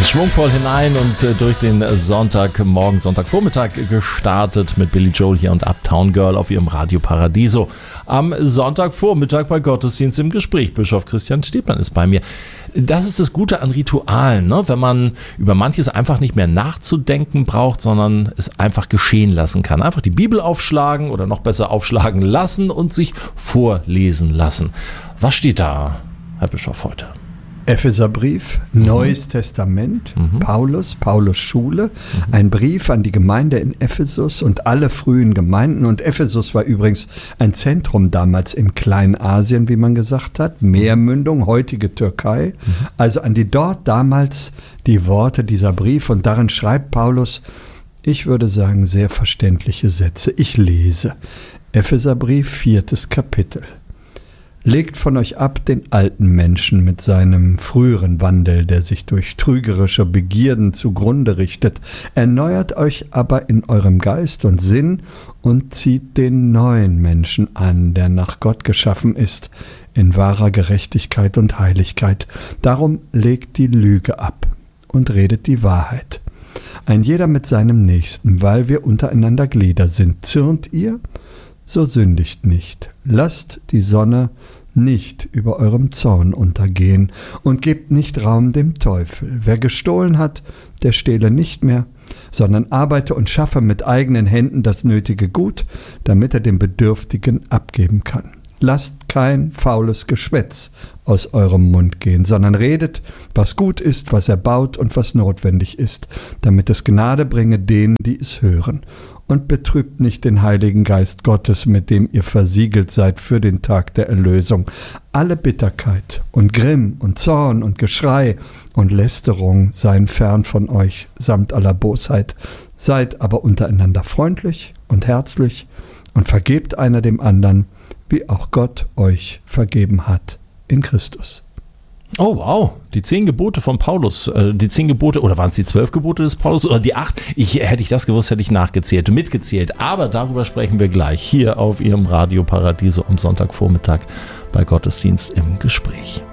schwungvoll hinein und durch den Sonntagmorgen, Sonntagvormittag gestartet mit Billy Joel hier und Uptown Girl auf ihrem Radio Paradiso. Am Sonntagvormittag bei Gottesdienst im Gespräch. Bischof Christian Stäblein ist bei mir. Das ist das Gute an Ritualen, ne? Wenn man über manches einfach nicht mehr nachzudenken braucht, sondern es einfach geschehen lassen kann. Einfach die Bibel aufschlagen oder noch besser aufschlagen lassen und sich vorlesen lassen. Was steht da, Herr Bischof, heute? Epheserbrief, Neues Testament, Paulus Schule, ein Brief an die Gemeinde in Ephesus und alle frühen Gemeinden. Und Ephesus war übrigens ein Zentrum damals in Kleinasien, wie man gesagt hat, Meermündung, heutige Türkei. Also an die dort damals die Worte dieser Brief. Und darin schreibt Paulus, ich würde sagen, sehr verständliche Sätze. Ich lese Epheserbrief, 4. Kapitel. Legt von euch ab den alten Menschen mit seinem früheren Wandel, der sich durch trügerische Begierden zugrunde richtet. Erneuert euch aber in eurem Geist und Sinn und zieht den neuen Menschen an, der nach Gott geschaffen ist, in wahrer Gerechtigkeit und Heiligkeit. Darum legt die Lüge ab und redet die Wahrheit. Ein jeder mit seinem Nächsten, weil wir untereinander Glieder sind. Zürnt ihr? So sündigt nicht. Lasst die Sonne nicht über eurem Zorn untergehen und gebt nicht Raum dem Teufel. Wer gestohlen hat, der stehle nicht mehr, sondern arbeite und schaffe mit eigenen Händen das nötige Gut, damit er dem Bedürftigen abgeben kann. Lasst kein faules Geschwätz aus eurem Mund gehen, sondern redet, was gut ist, was erbaut und was notwendig ist, damit es Gnade bringe denen, die es hören. Und betrübt nicht den Heiligen Geist Gottes, mit dem ihr versiegelt seid für den Tag der Erlösung. Alle Bitterkeit und Grimm und Zorn und Geschrei und Lästerung seien fern von euch, samt aller Bosheit. Seid aber untereinander freundlich und herzlich und vergebt einer dem anderen, wie auch Gott euch vergeben hat in Christus. Oh wow, die 10 Gebote von Paulus, die 10 Gebote, oder waren es die 12 Gebote des Paulus oder die 8? Hätte ich das gewusst, hätte ich nachgezählt, mitgezählt. Aber darüber sprechen wir gleich hier auf Ihrem Radio Paradiso am Sonntagvormittag bei Gottesdienst im Gespräch.